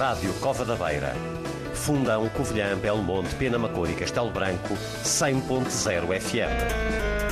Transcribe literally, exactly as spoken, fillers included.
Rádio Cova da Beira. Fundão, Covilhã, Belo Monte, Penamacor e Castelo Branco, cem ponto zero F M.